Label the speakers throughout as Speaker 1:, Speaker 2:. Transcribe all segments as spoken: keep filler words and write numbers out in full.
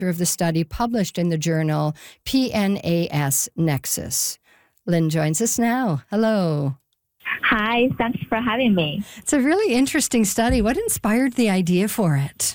Speaker 1: of the study published in the journal P N A S Nexus. Lynn joins us now. Hello.
Speaker 2: Hi, thanks for having me.
Speaker 1: It's a really interesting study. What inspired the idea for it?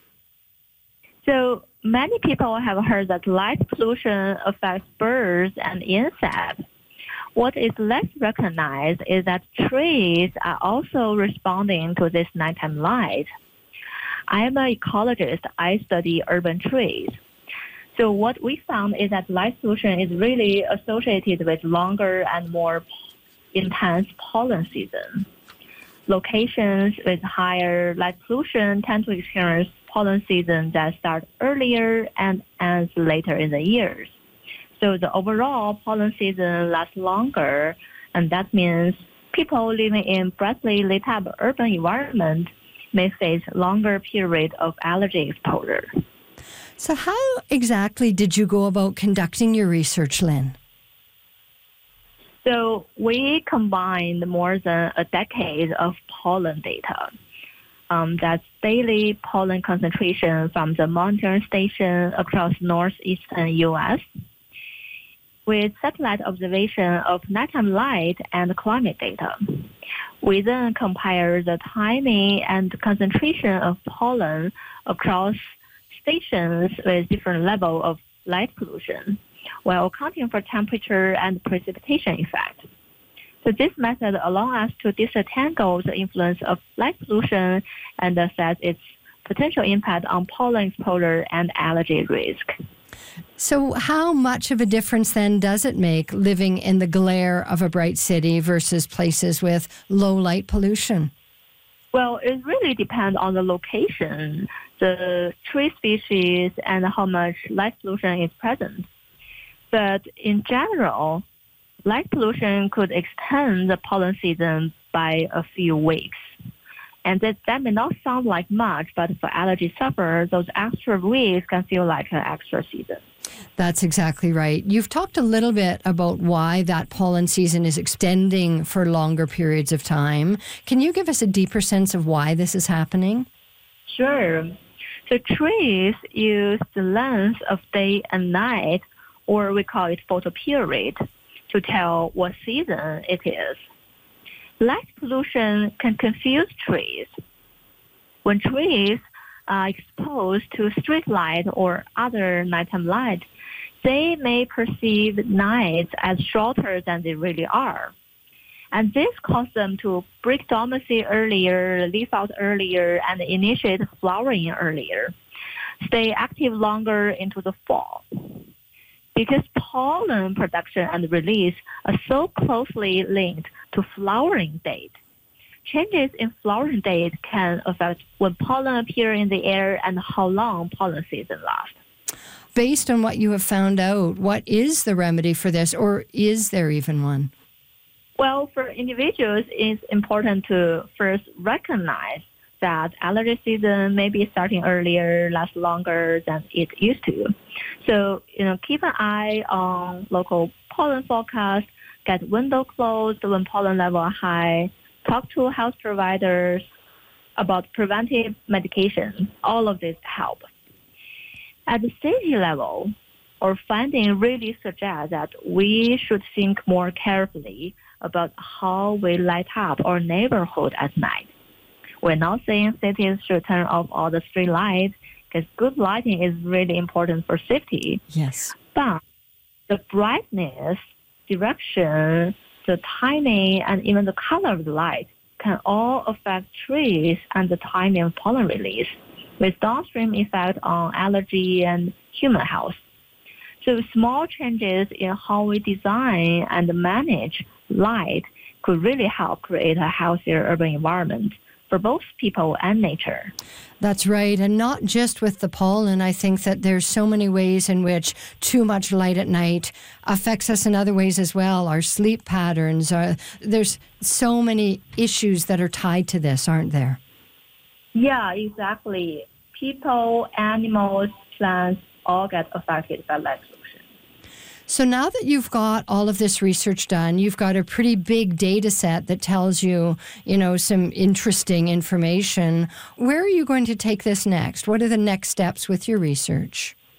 Speaker 2: So many people have heard that light pollution affects birds and insects. What is less recognized is that trees are also responding to this nighttime light. I am an ecologist. I study urban trees. So what we found is that light pollution is really associated with longer and more intense pollen season. Locations with higher light pollution tend to experience pollen seasons that start earlier and ends later in the years. So the overall pollen season lasts longer, and that means people living in brightly lit up urban environment may face longer period of allergy exposure.
Speaker 1: So how exactly did you go about conducting your research, Lynn?
Speaker 2: So we combined more than a decade of pollen data. Um, that's daily pollen concentration from the monitoring station across northeastern U S with satellite observation of nighttime light and climate data. We then compare the timing and concentration of pollen across stations with different level of light pollution, while accounting for temperature and precipitation effect. So this method allows us to disentangle the influence of light pollution and assess its potential impact on pollen exposure and allergy risk.
Speaker 1: So how much of a difference then does it make living in the glare of a bright city versus places with low light pollution?
Speaker 2: Well, it really depends on the location, the tree species, and how much light pollution is present. But in general, light pollution could extend the pollen season by a few weeks. And that, that may not sound like much, but for allergy sufferers, those extra weeks can feel like an extra season.
Speaker 1: That's exactly right. You've talked a little bit about why that pollen season is extending for longer periods of time. Can you give us a deeper sense of why this is happening?
Speaker 2: Sure. So trees use the length of day and night, or we call it photoperiod, to tell what season it is. Light pollution can confuse trees. When trees are exposed to street light or other nighttime light, they may perceive nights as shorter than they really are. And this causes them to break dormancy earlier, leaf out earlier, and initiate flowering earlier, stay active longer into the fall. Because pollen production and release are so closely linked to flowering date, changes in flowering date can affect when pollen appear in the air and how long pollen season lasts.
Speaker 1: Based on what you have found out, what is the remedy for this, or is there even one?
Speaker 2: Well, for individuals, it's important to first recognize that allergy season may be starting earlier, last longer than it used to. So, you know, keep an eye on local pollen forecast, get window closed when pollen level are high, talk to health providers about preventive medication. All of this help. At the city level, our finding really suggests that we should think more carefully about how we light up our neighborhood at night. We're not saying cities should turn off all the street lights, because good lighting is really important for safety.
Speaker 1: Yes.
Speaker 2: But the brightness, direction, the timing, and even the color of the light can all affect trees and the timing of pollen release, with downstream effect on allergy and human health. So small changes in how we design and manage light could really help create a healthier urban environment for both people and nature.
Speaker 1: That's right. And not just with the pollen. I think that there's so many ways in which too much light at night affects us in other ways as well. Our sleep patterns. Are, there's so many issues that are tied to this, aren't there?
Speaker 2: Yeah, exactly. People, animals, plants all get affected by light pollution.
Speaker 1: So now that you've got all of this research done, you've got a pretty big data set that tells you, you know, some interesting information. Where are you going to take this next? What are the next steps with your research?